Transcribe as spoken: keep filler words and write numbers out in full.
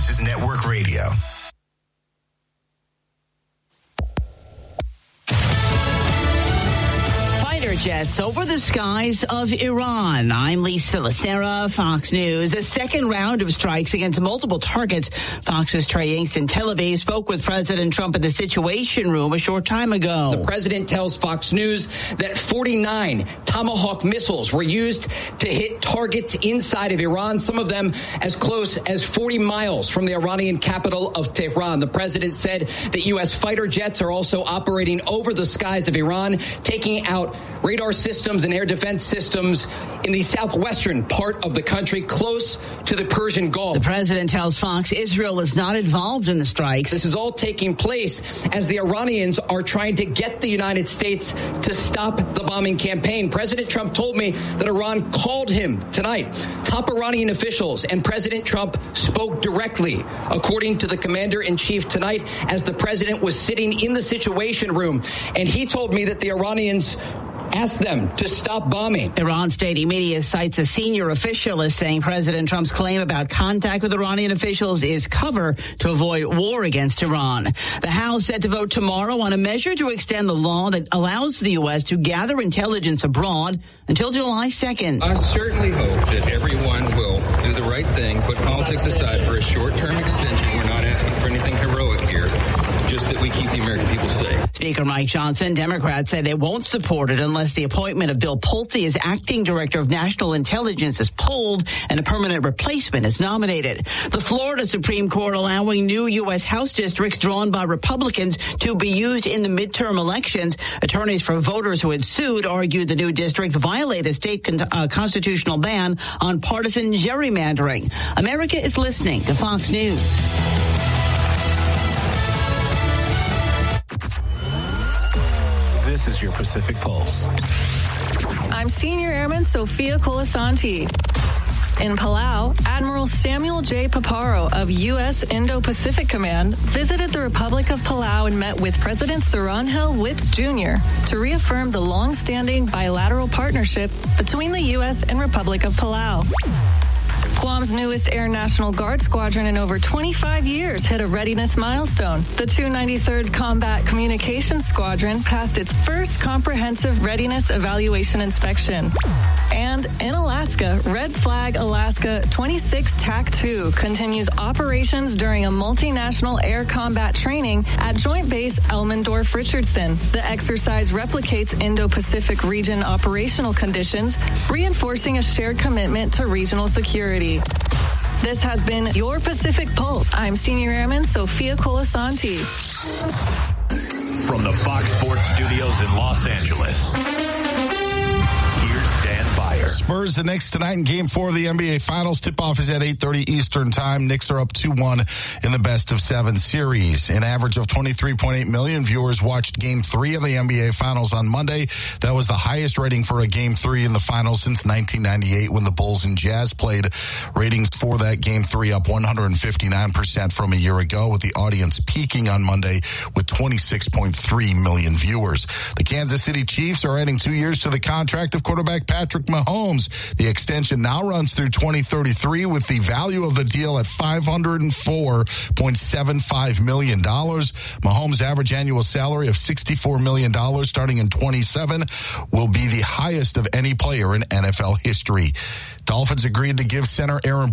Forces Network Radio. Jets over the skies of Iran. I'm Lisa Lacera, Fox News. A second round of strikes against multiple targets. Fox's Trey Yanks in Tel Aviv spoke with President Trump in the Situation Room a short time ago. The president tells Fox News that forty-nine Tomahawk missiles were used to hit targets inside of Iran, some of them as close as forty miles from the Iranian capital of Tehran. The president said that U S fighter jets are also operating over the skies of Iran, taking out radar systems and air defense systems in the southwestern part of the country, close to the Persian Gulf. The president tells Fox Israel is not involved in the strikes. This is all taking place as the Iranians are trying to get the United States to stop the bombing campaign. President Trump told me that Iran called him tonight. Top Iranian officials and President Trump spoke directly, according to the commander-in-chief tonight, as the president was sitting in the Situation Room. And he told me that the Iranians asked them to stop bombing. Iran state media cites a senior official as saying President Trump's claim about contact with Iranian officials is cover to avoid war against Iran. The House set to vote tomorrow on a measure to extend the law that allows the U S to gather intelligence abroad until July second. I certainly hope that everyone will do the right thing, put politics aside for a short-term extension. We're not asking for anything heroic here, just that we keep the American people safe. Speaker Mike Johnson, Democrats say they won't support it unless the appointment of Bill Pulte as acting director of national intelligence is pulled and a permanent replacement is nominated. The Florida Supreme Court allowing new U S House districts drawn by Republicans to be used in the midterm elections. Attorneys for voters who had sued argued the new districts violate a state con- uh, constitutional ban on partisan gerrymandering. America is listening to Fox News. This is your Pacific Pulse. I'm Senior Airman Sophia Colasanti. In Palau, Admiral Samuel J. Paparo of U S Indo-Pacific Command visited the Republic of Palau and met with President Sirhanjel Whips Junior to reaffirm the long-standing bilateral partnership between the U S and Republic of Palau. Guam's newest Air National Guard squadron in over twenty-five years hit a readiness milestone. The two ninety-third Combat Communications Squadron passed its first comprehensive readiness evaluation inspection. And in Alaska, Red Flag Alaska twenty-six T A C two continues operations during a multinational air combat training at Joint Base Elmendorf-Richardson. The exercise replicates Indo-Pacific region operational conditions, reinforcing a shared commitment to regional security. This has been your Pacific Pulse. I'm Senior Airman Sophia Colasanti. From the Fox Sports Studios in Los Angeles, here's Dan Byer. Spurs the Knicks tonight in Game four of the N B A Finals. Tip-off is at eight thirty Eastern Time. Knicks are up two one in the best-of-seven series. An average of twenty-three point eight million viewers watched Game three of the N B A Finals on Monday. That was the highest rating for a Game three in the Finals since nineteen ninety-eight when the Bulls and Jazz played. Ratings for that Game three up one hundred fifty-nine percent from a year ago, with the audience peaking on Monday with twenty-six point three million viewers. The Kansas City Chiefs are adding two years to the contract of quarterback Patrick Mahomes. The extension now runs through twenty thirty-three with the value of the deal at five hundred four point seven five million dollars. Mahomes' average annual salary of sixty-four million dollars starting in twenty-seven will be the highest of any player in N F L history. Dolphins agreed to give center Aaron